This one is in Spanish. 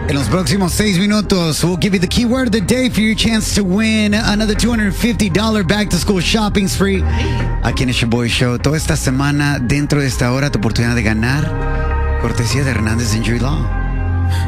En los próximos 6 minutos, we'll give you the keyword of the day for your chance to win another $250 back-to-school shopping spree. Aquí en el Show Boy Show. Toda esta semana, dentro de esta hora, tu oportunidad de ganar. Cortesía de Hernández Injury Law.